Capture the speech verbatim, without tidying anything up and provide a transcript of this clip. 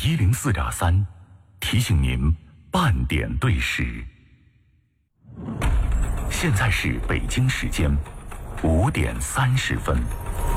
一零四点三提醒您半点对时。现在是北京时间五点三十分。